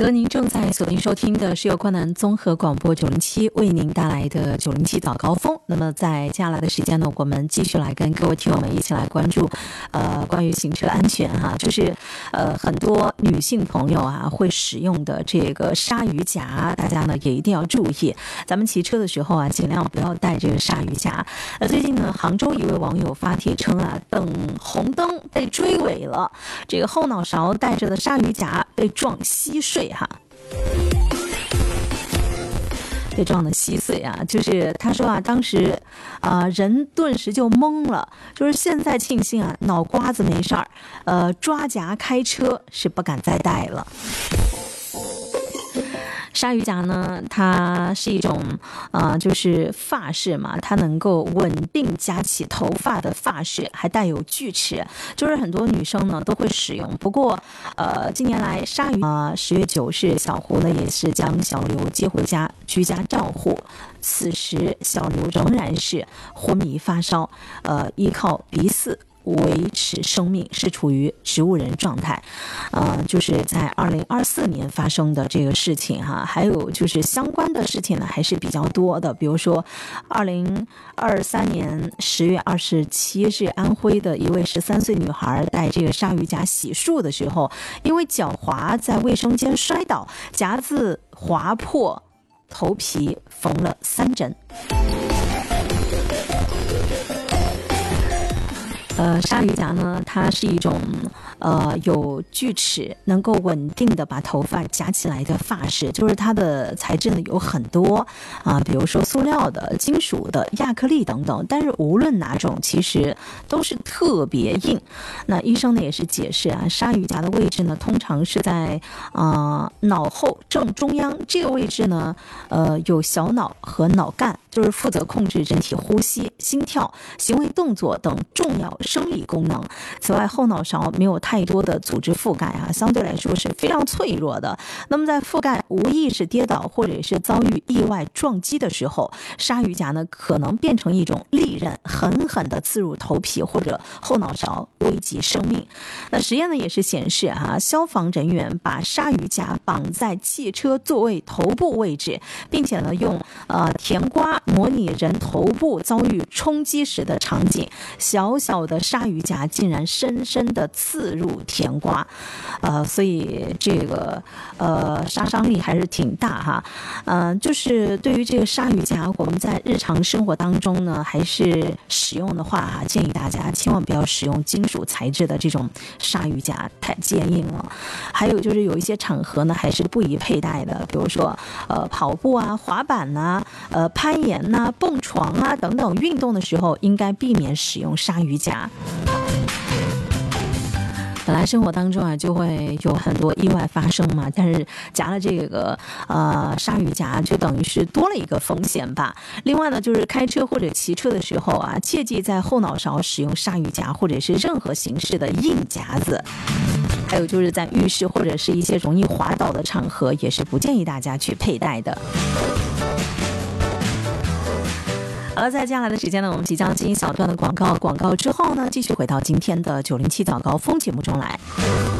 此刻您正在锁定收听的是由昆南综合广播907为您带来的907早高峰。那么在接下来的时间呢，我们继续来跟各位听友们一起来关注关于行车安全哈，就是很多女性朋友啊会使用的这个鲨鱼夹，大家呢也一定要注意，咱们骑车的时候啊尽量不要带这个鲨鱼夹。最近呢，杭州一位网友发帖称啊，等红灯被追尾了，这个后脑勺带着的鲨鱼夹被撞稀碎哈。被撞得稀碎啊，就是他说啊，当时人顿时就懵了，就是现在庆幸啊，脑瓜子没事儿，抓夹开车是不敢再带了。鲨鱼夹呢，它是一种就是发饰嘛，它能够稳定夹起头发的发饰，还带有锯齿，就是很多女生呢都会使用。不过近年来鲨鱼10月9日，小胡呢也是将小刘接回家居家照护。此时小刘仍然是昏迷发烧，依靠鼻饲维持生命，是处于植物人状态。就是在2024年发生的这个事情哈，还有就是相关的事情呢还是比较多的，比如说2023年10月27日，安徽的一位13岁女孩带这个鲨鱼夹洗漱的时候，因为脚滑在卫生间摔倒，夹子划破头皮，缝了3针。鲨鱼夹呢，它是一种有锯齿，能够稳定的把头发夹起来的发饰，就是它的材质呢有很多比如说塑料的、金属的、亚克力等等，但是无论哪种其实都是特别硬。那医生呢也是解释啊，鲨鱼夹的位置呢通常是在脑后正中央这个位置呢，有小脑和脑干，就是负责控制人体呼吸、心跳、行为动作等重要生理功能。此外，后脑勺没有太多的组织覆盖啊，相对来说是非常脆弱的。那么在覆盖无意识跌倒或者是遭遇意外撞击的时候，鲨鱼夹呢可能变成一种利刃，狠狠地刺入头皮或者后脑勺，危及生命。那实验呢也是显示消防人员把鲨鱼夹绑在汽车座位头部位置，并且呢用甜瓜模拟人头部遭遇冲击时的场景，小小的鲨鱼夹竟然深深地刺入甜瓜，所以这个杀伤力还是挺大哈。就是对于这个鲨鱼夹，我们在日常生活当中呢，还是使用的话建议大家千万不要使用金属材质的这种鲨鱼夹，太坚硬了。还有就是有一些场合呢，还是不宜佩戴的，比如说跑步啊、滑板啊、攀岩啊、蹦床啊等等运动的时候，应该避免使用鲨鱼夹。本来生活当中就会有很多意外发生嘛，但是夹了这个鲨鱼夹，就等于是多了一个风险吧。另外呢，就是开车或者骑车的时候切记在后脑勺使用鲨鱼夹或者是任何形式的硬夹子。还有就是在浴室或者是一些容易滑倒的场合，也是不建议大家去佩戴的。好了，在接下来的时间呢，我们即将进行一小段的广告之后呢，继续回到今天的907早高峰节目中来。